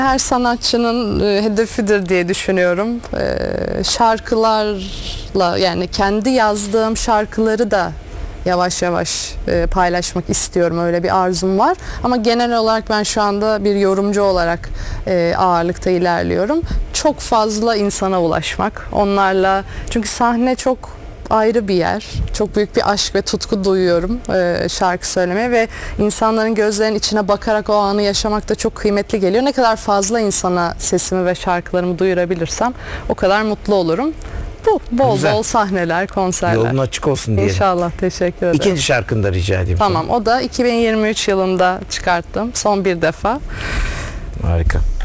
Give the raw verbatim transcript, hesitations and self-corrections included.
Her sanatçının e, hedefidir diye düşünüyorum. E, şarkılarla, yani kendi yazdığım şarkıları da yavaş yavaş e, paylaşmak istiyorum. Öyle bir arzum var. Ama genel olarak ben şu anda bir yorumcu olarak e, ağırlıkta ilerliyorum. Çok fazla insana ulaşmak. Onlarla, çünkü sahne çok ayrı bir yer. Çok büyük bir aşk ve tutku duyuyorum e, şarkı söylemeye ve insanların gözlerinin içine bakarak o anı yaşamak da çok kıymetli geliyor. Ne kadar fazla insana sesimi ve şarkılarımı duyurabilirsem o kadar mutlu olurum. Bu bol Güzel. bol sahneler, konserler. Yolun açık olsun diyelim. İnşallah, teşekkür ederim. İkinci şarkını da rica edeyim. Tamam, o da iki bin yirmi üç yılında çıkarttım. Son bir defa. Sana. Harika.